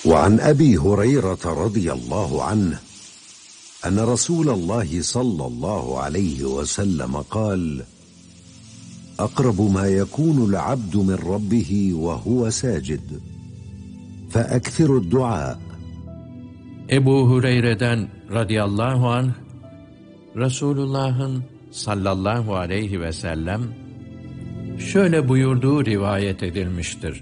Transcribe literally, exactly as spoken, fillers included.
وعن أبي هريرة رضي الله عنه أن رسول الله صلى الله عليه وسلم قال: أقرب ما يكون العبد من ربه وهو ساجد فأكثر الدعاء. Ebu Hureyre'den radıyallahu anh, Resulullah'ın sallallahu aleyhi ve sellem şöyle buyurduğu rivayet edilmiştir: